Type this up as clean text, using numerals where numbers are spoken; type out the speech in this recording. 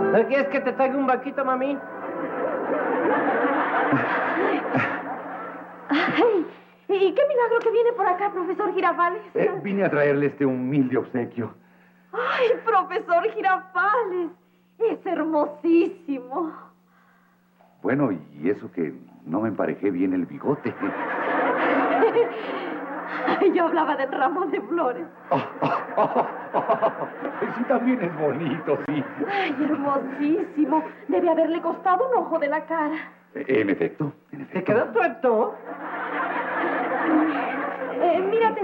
¿No quieres que te traiga un banquito, mami? Ay, ¿y qué milagro que viene por acá, profesor Girafales? Vine a traerle este humilde obsequio. Ay, profesor Girafales, es hermosísimo. Bueno, y eso que no me emparejé bien el bigote. Ay, yo hablaba del ramo de flores. Sí, también es bonito, sí. Ay, hermosísimo. Debe haberle costado un ojo de la cara. En efecto, en efecto. ¿Te quedó tuerto? Mírate.